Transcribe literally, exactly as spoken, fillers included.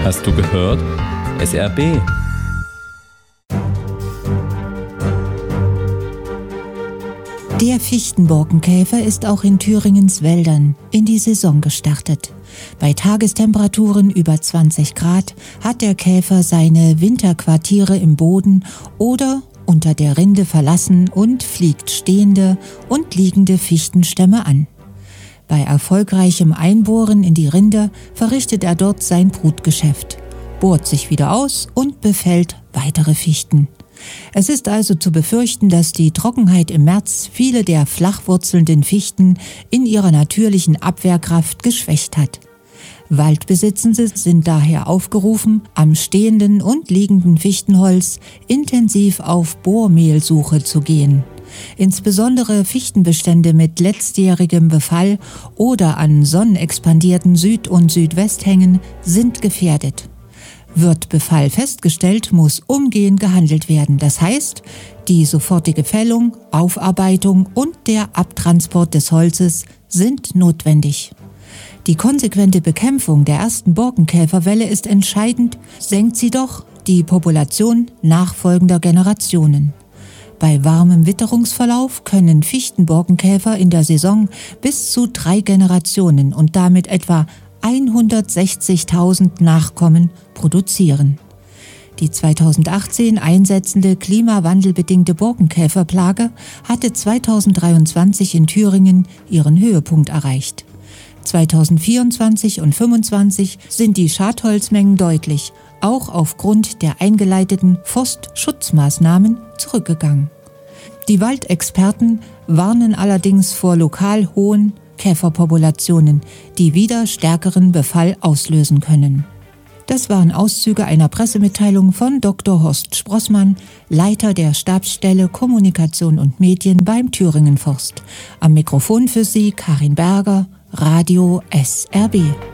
Hast du gehört? S R B. Der Fichtenborkenkäfer ist auch in Thüringens Wäldern in die Saison gestartet. Bei Tagestemperaturen über zwanzig Grad hat der Käfer seine Winterquartiere im Boden oder unter der Rinde verlassen und fliegt stehende und liegende Fichtenstämme an. Bei erfolgreichem Einbohren in die Rinde verrichtet er dort sein Brutgeschäft, bohrt sich wieder aus und befällt weitere Fichten. Es ist also zu befürchten, dass die Trockenheit im März viele der flachwurzelnden Fichten in ihrer natürlichen Abwehrkraft geschwächt hat. Waldbesitzende sind daher aufgerufen, am stehenden und liegenden Fichtenholz intensiv auf Bohrmehlsuche zu gehen. Insbesondere Fichtenbestände mit letztjährigem Befall oder an sonnenexpandierten Süd- und Südwesthängen sind gefährdet. Wird Befall festgestellt, muss umgehend gehandelt werden. Das heißt, die sofortige Fällung, Aufarbeitung und der Abtransport des Holzes sind notwendig. Die konsequente Bekämpfung der ersten Borkenkäferwelle ist entscheidend, senkt sie doch die Population nachfolgender Generationen. Bei warmem Witterungsverlauf können Fichtenborkenkäfer in der Saison bis zu drei Generationen und damit etwa hundertsechzigtausend Nachkommen produzieren. Die zweitausendachtzehn einsetzende klimawandelbedingte Borkenkäferplage hatte zweitausenddreiundzwanzig in Thüringen ihren Höhepunkt erreicht. zweitausendvierundzwanzig und fünfundzwanzig sind die Schadholzmengen deutlich, auch aufgrund der eingeleiteten Forstschutzmaßnahmen, zurückgegangen. Die Waldexperten warnen allerdings vor lokal hohen Käferpopulationen, die wieder stärkeren Befall auslösen können. Das waren Auszüge einer Pressemitteilung von Doktor Horst Sprossmann, Leiter der Stabsstelle Kommunikation und Medien beim Thüringen Forst. Am Mikrofon für Sie Karin Berger, Radio S R B.